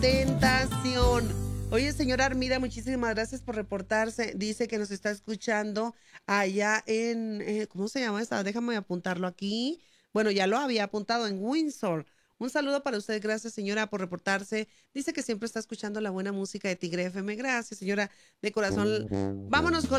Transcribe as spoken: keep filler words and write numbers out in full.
tentación. Oye, señora Armida, muchísimas gracias por reportarse. Dice que nos está escuchando allá en, eh, ¿cómo se llama esta? Déjame apuntarlo aquí. Bueno, ya lo había apuntado en Windsor. Un saludo para usted. Gracias, señora, por reportarse. Dice que siempre está escuchando la buena música de Tigre F M. Gracias, señora, de corazón. Vámonos con